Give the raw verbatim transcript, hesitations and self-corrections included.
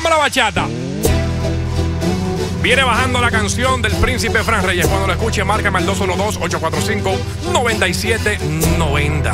la bachata. Viene bajando la canción del Príncipe Fran Reyes. Cuando lo escuche, márcame al dos uno dos, ocho cuatro cinco, nueve siete nueve cero.